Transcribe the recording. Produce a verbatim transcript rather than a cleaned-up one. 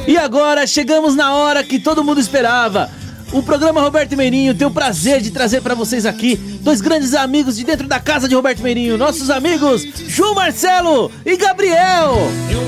E agora chegamos na hora que todo mundo esperava. O programa Roberto Meirinho tem o prazer de trazer para vocês aqui dois grandes amigos de dentro da casa de Roberto Meirinho, nossos amigos João Marcelo e Gabriel.